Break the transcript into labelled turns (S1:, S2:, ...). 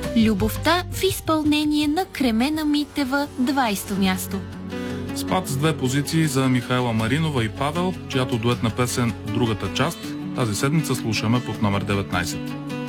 S1: Любовта в изпълнение на Кремена Митева, 20-то място.
S2: Спад с 2 позиции за Михайла Маринова и Павел, чиято дуетна песен «Другата част» тази седмица слушаме под номер 19.